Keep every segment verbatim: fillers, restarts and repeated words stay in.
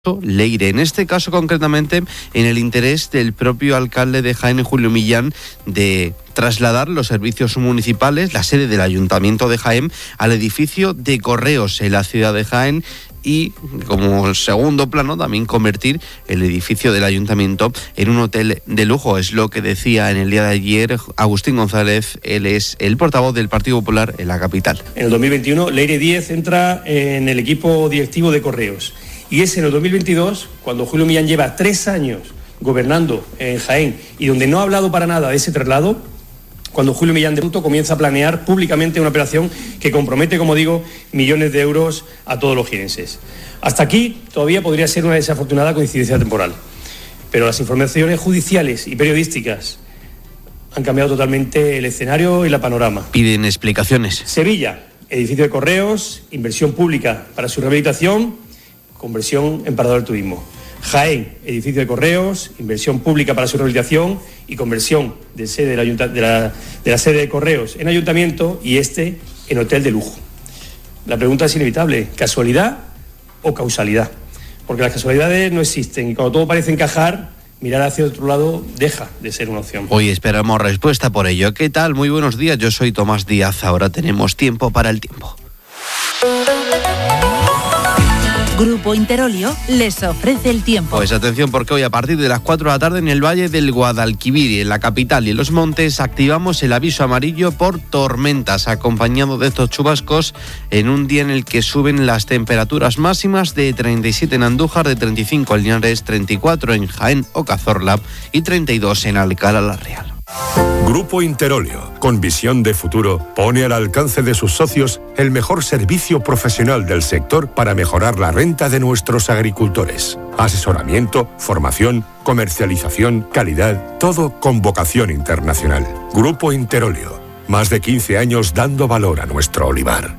Leire, en este caso concretamente en el interés del propio alcalde de Jaén, Julio Millán, de trasladar los servicios municipales, la sede del Ayuntamiento de Jaén, al edificio de Correos en la ciudad de Jaén y, como segundo plano, también convertir el edificio del Ayuntamiento en un hotel de lujo. Es lo que decía en el día de ayer Agustín González, él es el portavoz del Partido Popular en la capital. En el dos mil veintiuno, Leire Díez entra en el equipo directivo de Correos. Y es en el dos mil veintidós, cuando Julio Millán lleva tres años gobernando en Jaén y donde no ha hablado para nada de ese traslado, cuando Julio Millán de pronto comienza a planear públicamente una operación que compromete, como digo, millones de euros a todos los jienenses. Hasta aquí todavía podría ser una desafortunada coincidencia temporal, pero las informaciones judiciales y periodísticas han cambiado totalmente el escenario y la panorama. Piden explicaciones. Sevilla, edificio de Correos, inversión pública para su rehabilitación, conversión en parador del turismo. Jaén, edificio de Correos, inversión pública para su rehabilitación y conversión de, sede del ayunta- de, la, de la sede de Correos en ayuntamiento y este en hotel de lujo. La pregunta es inevitable, ¿casualidad o causalidad? Porque las casualidades no existen y cuando todo parece encajar, mirar hacia otro lado deja de ser una opción. Hoy esperamos respuesta por ello. ¿Qué tal? Muy buenos días, yo soy Tomás Díaz. Ahora tenemos tiempo para el tiempo. Grupo Interolio les ofrece el tiempo. Pues atención, porque hoy a partir de las cuatro de la tarde en el Valle del Guadalquivir, en la capital y en los montes, activamos el aviso amarillo por tormentas, acompañado de estos chubascos en un día en el que suben las temperaturas máximas de treinta y siete en Andújar, de treinta y cinco en Linares, treinta y cuatro en Jaén o Cazorla y treinta y dos en Alcalá la Real. Grupo Interolio, con visión de futuro, pone al alcance de sus socios el mejor servicio profesional del sector para mejorar la renta de nuestros agricultores. Asesoramiento, formación, comercialización, calidad, todo con vocación internacional. Grupo Interolio, más de quince años dando valor a nuestro olivar.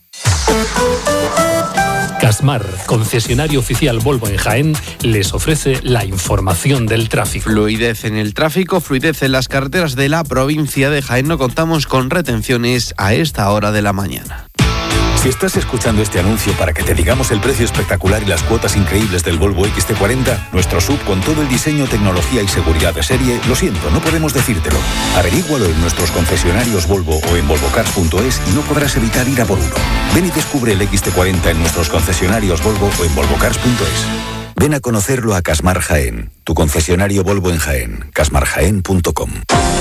Casmar, concesionario oficial Volvo en Jaén, les ofrece la información del tráfico. Fluidez en el tráfico, fluidez en las carreteras de la provincia de Jaén. No contamos con retenciones a esta hora de la mañana. Si estás escuchando este anuncio para que te digamos el precio espectacular y las cuotas increíbles del Volvo X C cuarenta, nuestro sub con todo el diseño, tecnología y seguridad de serie, lo siento, no podemos decírtelo. Averígualo en nuestros concesionarios Volvo o en volvocars punto es y no podrás evitar ir a por uno. Ven y descubre el X C cuarenta en nuestros concesionarios Volvo o en volvocars punto es. Ven a conocerlo a Casmar Jaén, tu concesionario Volvo en Jaén, casmar jaén punto com.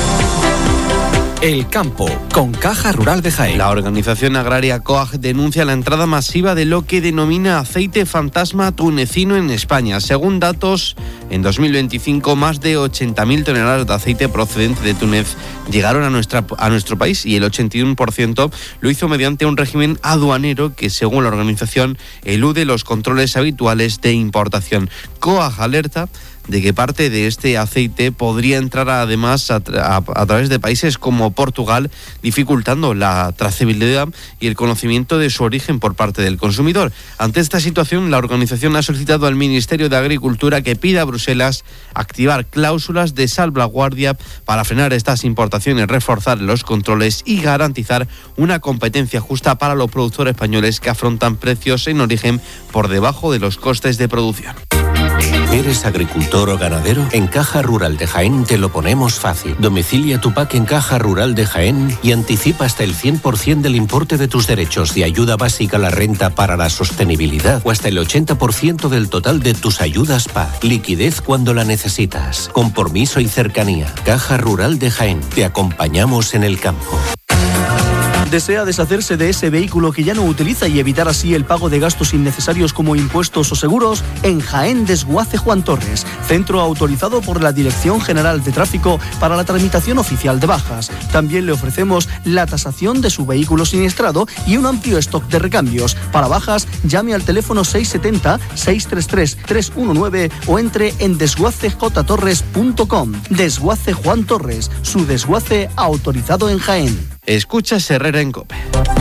El campo, con Caja Rural de Jaén. La organización agraria COAG denuncia la entrada masiva de lo que denomina aceite fantasma tunecino en España. Según datos, en dos mil veinticinco más de ochenta mil toneladas de aceite procedente de Túnez llegaron a, nuestra, a nuestro país y el ochenta y uno por ciento lo hizo mediante un régimen aduanero que, según la organización, elude los controles habituales de importación. COAG alerta de que parte de este aceite podría entrar además a, tra- a, a través de países como Portugal, dificultando la trazabilidad y el conocimiento de su origen por parte del consumidor. Ante esta situación, la organización ha solicitado al Ministerio de Agricultura que pida a Bruselas activar cláusulas de salvaguardia para frenar estas importaciones, reforzar los controles y garantizar una competencia justa para los productores españoles que afrontan precios en origen por debajo de los costes de producción. ¿Eres agricultor o ganadero? En Caja Rural de Jaén te lo ponemos fácil. Domicilia tu P A C en Caja Rural de Jaén y anticipa hasta el cien por ciento del importe de tus derechos de ayuda básica a la renta para la sostenibilidad o hasta el ochenta por ciento del total de tus ayudas P A C. Liquidez cuando la necesitas. Compromiso y cercanía. Caja Rural de Jaén. Te acompañamos en el campo. ¿Desea deshacerse de ese vehículo que ya no utiliza y evitar así el pago de gastos innecesarios como impuestos o seguros? En Jaén Desguace Juan Torres, centro autorizado por la Dirección General de Tráfico para la tramitación oficial de bajas. También le ofrecemos la tasación de su vehículo siniestrado y un amplio stock de recambios. Para bajas, llame al teléfono seis siete cero, seis tres tres, tres uno nueve o entre en desguace j torres punto com. Desguace Juan Torres, su desguace autorizado en Jaén. Escucha Herrera en COPE.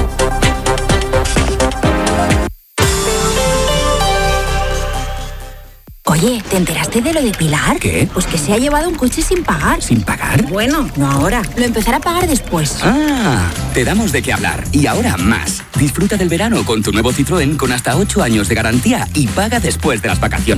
Oye, ¿te enteraste de lo de Pilar? ¿Qué? Pues que se ha llevado un coche sin pagar. ¿Sin pagar? Bueno, no ahora. Lo empezará a pagar después. Ah, te damos de qué hablar. Y ahora más. Disfruta del verano con tu nuevo Citroën con hasta ocho años de garantía y paga después de las vacaciones.